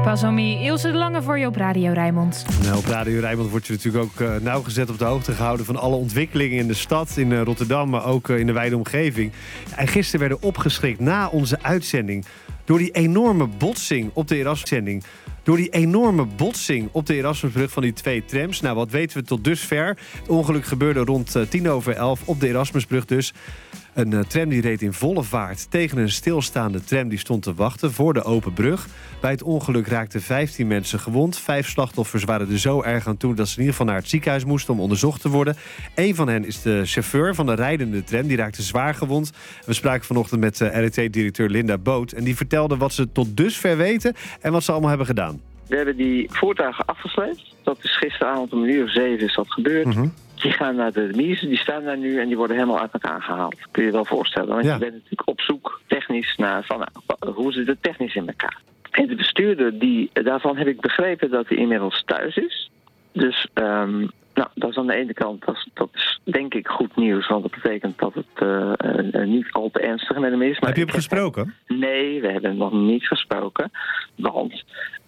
Pazomi, Ilse de Lange voor je op Radio Rijnmond. Nou, op Radio Rijnmond wordt je natuurlijk ook nauwgezet op de hoogte gehouden van alle ontwikkelingen in de stad, in Rotterdam, maar ook in de wijde omgeving. En gisteren werden opgeschrikt na onze uitzending door die enorme botsing op de Erasmuszending. Door die enorme botsing op de Erasmusbrug van die twee trams. Nou, wat weten we tot dusver? Het ongeluk gebeurde rond 11:10 op de Erasmusbrug dus. Een tram die reed in volle vaart tegen een stilstaande tram die stond te wachten voor de open brug. Bij het ongeluk raakten 15 mensen gewond. 5 slachtoffers waren er zo erg aan toe dat ze in ieder geval naar het ziekenhuis moesten om onderzocht te worden. Eén van hen is de chauffeur van de rijdende tram. Die raakte zwaar gewond. We spraken vanochtend met RET-directeur Linda Boot. En die vertelde wat ze tot dusver weten en wat ze allemaal hebben gedaan. We hebben die voertuigen afgesleept. Dat is gisteravond om 7:00 is dat gebeurd. Mm-hmm. Die gaan naar de remises, die staan daar nu en die worden helemaal uit elkaar gehaald. Kun je je wel voorstellen. Want je bent natuurlijk op zoek technisch naar hoe zit het technisch in elkaar. En de bestuurder, daarvan heb ik begrepen dat hij inmiddels thuis is. Dus dat is aan de ene kant, dat is denk ik goed nieuws. Want dat betekent dat het niet al te ernstig met hem is. Maar heb je hem gesproken? Nee, we hebben hem nog niet gesproken. Want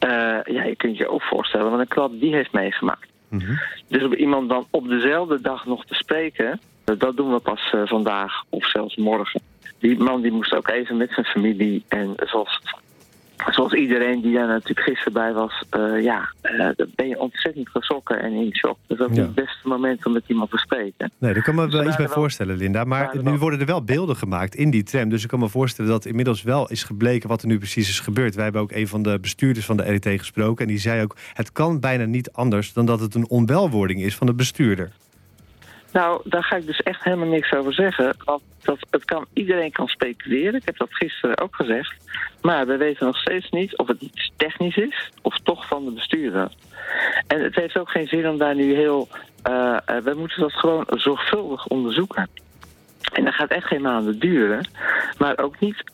je kunt je ook voorstellen wat een klap die heeft meegemaakt. Mm-hmm. Dus om iemand dan op dezelfde dag nog te spreken, dat doen we pas vandaag of zelfs morgen. Die man die moest ook even met zijn familie en zoals iedereen die daar natuurlijk gisteren bij was, dan ben je ontzettend geschrokken en in shock. Dat is ook niet het beste moment om met iemand te spreken. Nee, daar kan me wel iets bij voorstellen, Linda. Maar nu worden er wel beelden gemaakt in die tram. Dus ik kan me voorstellen dat inmiddels wel is gebleken wat er nu precies is gebeurd. Wij hebben ook een van de bestuurders van de RET gesproken. En die zei ook, het kan bijna niet anders dan dat het een onwelwording is van de bestuurder. Nou, daar ga ik dus echt helemaal niks over zeggen. Want iedereen kan speculeren. Ik heb dat gisteren ook gezegd. Maar we weten nog steeds niet of het iets technisch is of toch van de bestuurder. En het heeft ook geen zin om daar nu we moeten dat gewoon zorgvuldig onderzoeken. En dat gaat echt geen maanden duren. Maar ook niet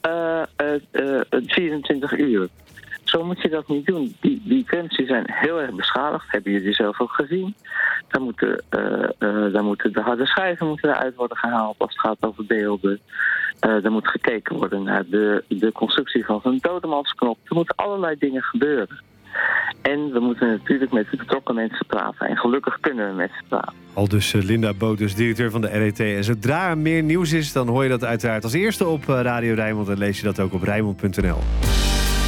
24 uur. Zo moet je dat niet doen. Die trams zijn heel erg beschadigd. Hebben jullie zelf ook gezien. Dan moeten de harde schijven eruit worden gehaald als het gaat over beelden. Er moet gekeken worden naar de constructie van zo'n dodemansknop. Er moeten allerlei dingen gebeuren. En we moeten natuurlijk met de betrokken mensen praten. En gelukkig kunnen we met ze praten. Al dus Linda Boot, dus directeur van de RET. En zodra er meer nieuws is, dan hoor je dat uiteraard als eerste op Radio Rijnmond. En lees je dat ook op Rijnmond.nl.